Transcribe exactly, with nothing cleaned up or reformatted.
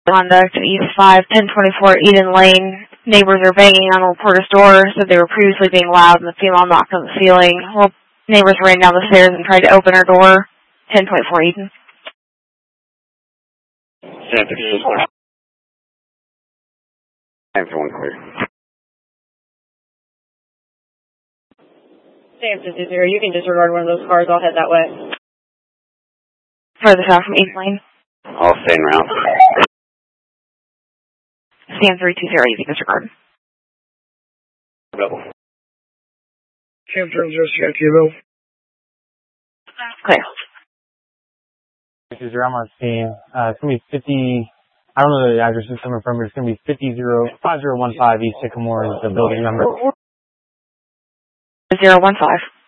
Conduct at East five, ten twenty-four Eden Lane. Neighbors are banging on the reporter's door, said they were previously being loud, and the female knocked on the ceiling. Well, neighbors ran down the stairs and tried to open her door. ten twenty-four Eden. ten fifty-four. ten fifty-one clear. Sam fifty, you can disregard one of those cars. I'll head that way. Further south from East Lane. I'll stay en route. Sam three two zero, you can disregard. Double. Sam three zero, C I T M L. Clear. This is I'm on scene. Uh, it's going to be fifty, I don't know the address it's coming from, but it's going to be fifty zero, five zero one five East Sycamore is the building number. zero one five.